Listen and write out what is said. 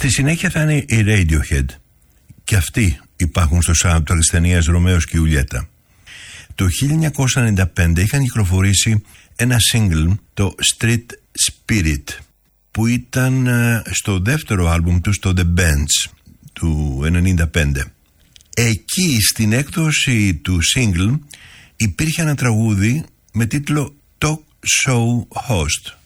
Στη συνέχεια θα είναι η Radiohead. Και αυτοί υπάρχουν στο soundtrack της ταινίας Ρωμαίος και Ιουλιέτα. Το 1995 είχαν κυκλοφορήσει ένα single, το Street Spirit, που ήταν στο δεύτερο άλμπουμ του, στο The Bench του 1995. Εκεί στην έκδοση του single υπήρχε ένα τραγούδι με τίτλο Talk Show Host.